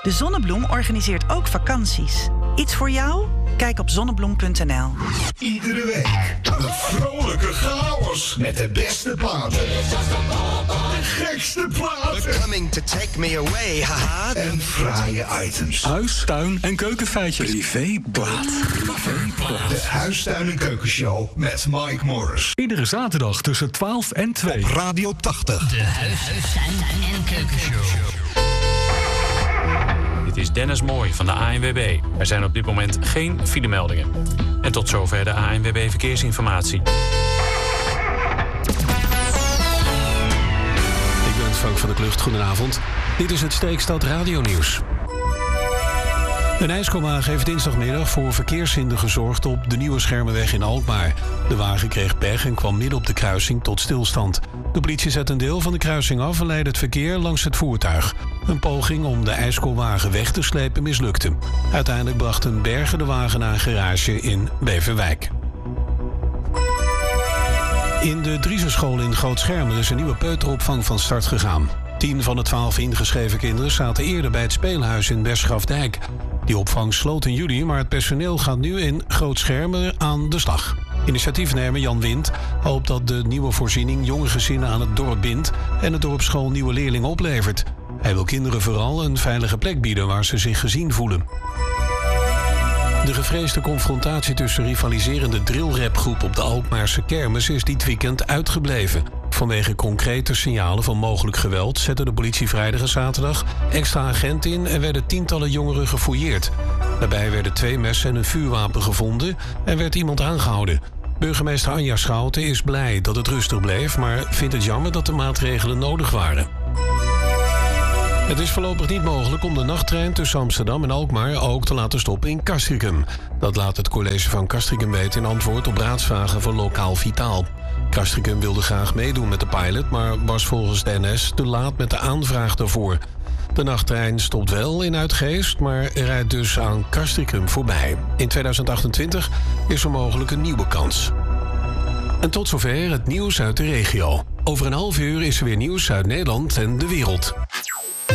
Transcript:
De Zonnebloem organiseert ook vakanties. Iets voor jou? Kijk op zonnebloem.nl. Iedere week een vrolijke chaos met de beste platen. De gekste platen. They're coming to take me away, haha. En fraaie items. Huis, tuin en keukenfeitjes. Privéplaat. De Huistuin- en Keukenshow met Mike Morris. Iedere zaterdag tussen 12 en 2. Op Radio 80. De Huistuin- en Keukenshow. Dit is Dennis Mooi van de ANWB. Er zijn op dit moment geen filemeldingen. En tot zover de ANWB Verkeersinformatie. Ik ben Frank van der Klucht, goedenavond. Dit is het Steekstad Radio-nieuws. Een ijskoolwagen heeft dinsdagmiddag voor verkeershinder gezorgd op de Nieuwe Schermenweg in Alkmaar. De wagen kreeg pech en kwam midden op de kruising tot stilstand. De politie zet een deel van de kruising af en leidde het verkeer langs het voertuig. Een poging om de ijskoolwagen weg te slepen mislukte. Uiteindelijk brachten Bergen de wagen naar een garage in Beverwijk. In de Driezenschool in Grootschermen is een nieuwe peuteropvang van start gegaan. 10 van de 12 ingeschreven kinderen zaten eerder bij het speelhuis in Westgrafdijk. Die opvang sloot in juli, maar het personeel gaat nu in Grootschermen aan de slag. Initiatiefnemer Jan Wind hoopt dat de nieuwe voorziening jonge gezinnen aan het dorp bindt en het dorpsschool nieuwe leerlingen oplevert. Hij wil kinderen vooral een veilige plek bieden waar ze zich gezien voelen. De gevreesde confrontatie tussen rivaliserende drillrapgroep op de Alkmaarse kermis is dit weekend uitgebleven. Vanwege concrete signalen van mogelijk geweld zette de politie vrijdag en zaterdag extra agenten in en werden tientallen jongeren gefouilleerd. Daarbij werden 2 messen en een vuurwapen gevonden en werd iemand aangehouden. Burgemeester Anja Schouten is blij dat het rustig bleef, maar vindt het jammer dat de maatregelen nodig waren. Het is voorlopig niet mogelijk om de nachttrein tussen Amsterdam en Alkmaar ook te laten stoppen in Castricum. Dat laat het college van Castricum weten in antwoord op raadsvragen van Lokaal Vitaal. Castricum wilde graag meedoen met de pilot, maar was volgens de NS te laat met de aanvraag daarvoor. De nachttrein stopt wel in Uitgeest, maar rijdt dus aan Castricum voorbij. In 2028 is er mogelijk een nieuwe kans. En tot zover het nieuws uit de regio. Over een half uur is er weer nieuws uit Nederland en de wereld.